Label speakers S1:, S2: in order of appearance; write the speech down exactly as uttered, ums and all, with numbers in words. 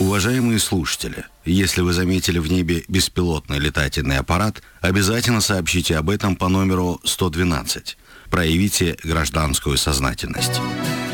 S1: Уважаемые слушатели, если вы заметили в небе беспилотный летательный аппарат, обязательно сообщите об этом по номеру сто двенадцать. Проявите гражданскую сознательность.